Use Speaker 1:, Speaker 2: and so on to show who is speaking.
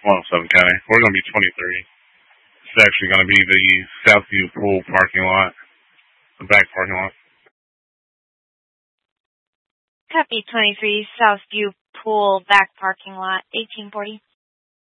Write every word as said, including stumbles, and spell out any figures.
Speaker 1: one oh seven County. We're going to be twenty-three. It's actually going to be the Southview Pool parking lot, the back parking lot.
Speaker 2: Copy twenty-three, Southview Pool, back parking lot, eighteen forty.